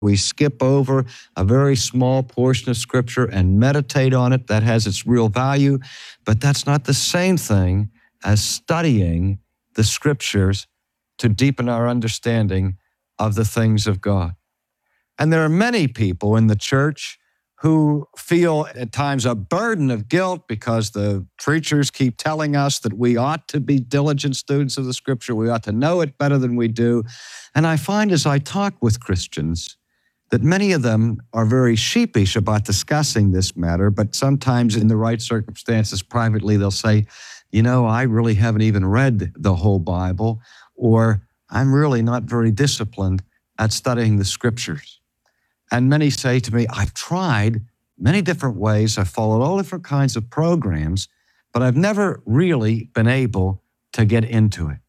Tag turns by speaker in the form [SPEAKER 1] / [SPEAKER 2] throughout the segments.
[SPEAKER 1] We skip over a very small portion of Scripture and meditate on it. That has its real value, but that's not the same thing as studying the Scriptures to deepen our understanding of the things of God. And there are many people in the church who feel at times a burden of guilt because the preachers keep telling us that we ought to be diligent students of the Scripture, we ought to know it better than we do. And I find as I talk with Christians that many of them are very sheepish about discussing this matter, but sometimes in the right circumstances, privately, they'll say, you know, I really haven't even read the whole Bible, or I'm really not very disciplined at studying the Scriptures. And many say to me, I've tried many different ways, I've followed all different kinds of programs, but I've never really been able to get into it.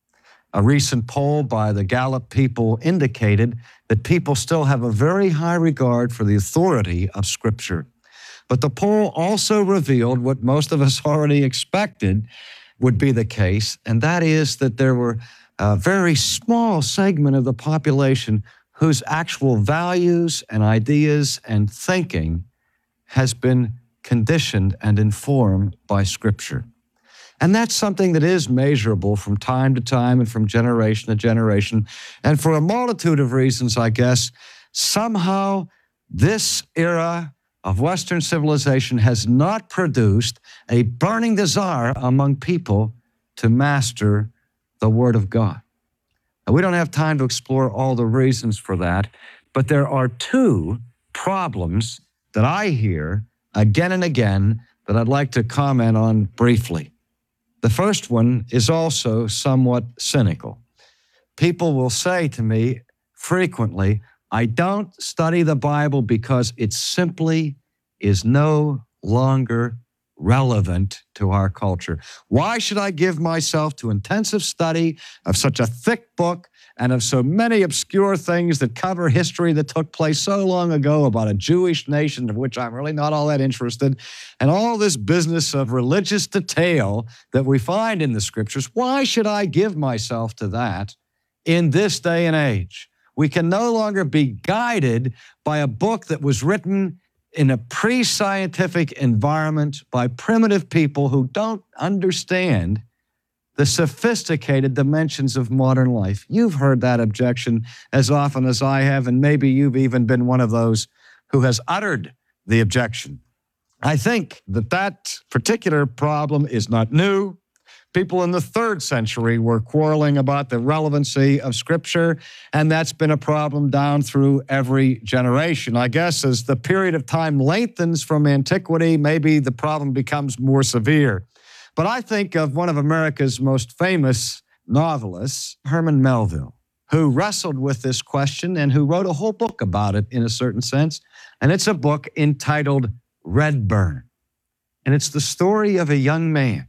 [SPEAKER 1] A recent poll by the Gallup people indicated that people still have a very high regard for the authority of Scripture. But the poll also revealed what most of us already expected would be the case, and that is that there were a very small segment of the population whose actual values and ideas and thinking has been conditioned and informed by Scripture. And that's something that is measurable from time to time and from generation to generation. And for a multitude of reasons, I guess, somehow this era of Western civilization has not produced a burning desire among people to master the Word of God. Now, we don't have time to explore all the reasons for that, but there are two problems that I hear again and again that I'd like to comment on briefly. The first one is also somewhat cynical. People will say to me frequently, I don't study the Bible because it simply is no longer relevant to our culture. Why should I give myself to intensive study of such a thick book and of so many obscure things that cover history that took place so long ago about a Jewish nation of which I'm really not all that interested, and all this business of religious detail that we find in the Scriptures? Why should I give myself to that in this day and age? We can no longer be guided by a book that was written in a pre-scientific environment by primitive people who don't understand the sophisticated dimensions of modern life. You've heard that objection as often as I have, and maybe you've even been one of those who has uttered the objection. I think that particular problem is not new. People in the 3rd century were quarreling about the relevancy of Scripture, and that's been a problem down through every generation. I guess as the period of time lengthens from antiquity, maybe the problem becomes more severe. But I think of one of America's most famous novelists, Herman Melville, who wrestled with this question and who wrote a whole book about it in a certain sense. And it's a book entitled Redburn. And it's the story of a young man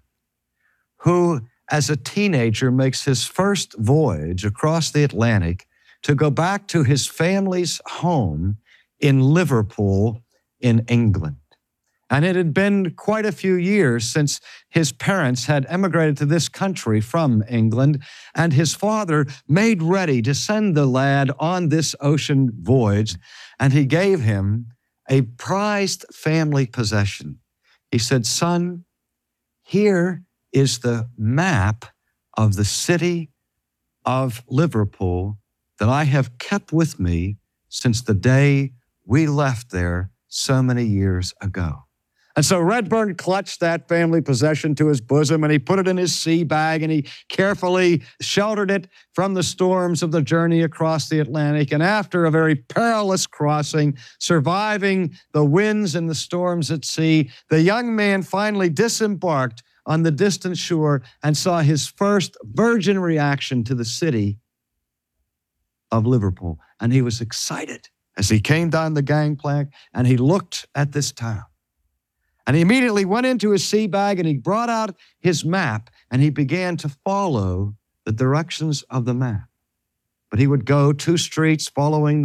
[SPEAKER 1] who, as a teenager, makes his first voyage across the Atlantic to go back to his family's home in Liverpool in England. And it had been quite a few years since his parents had emigrated to this country from England, and his father made ready to send the lad on this ocean voyage, and he gave him a prized family possession. He said, son, here is the map of the city of Liverpool that I have kept with me since the day we left there so many years ago. And so Redburn clutched that family possession to his bosom, and he put it in his sea bag, and he carefully sheltered it from the storms of the journey across the Atlantic. And after a very perilous crossing, surviving the winds and the storms at sea, the young man finally disembarked on the distant shore and saw his first virgin reaction to the city of Liverpool. And he was excited as he came down the gangplank and he looked at this town. And he immediately went into his sea bag and he brought out his map and he began to follow the directions of the map. But he would go 2 streets following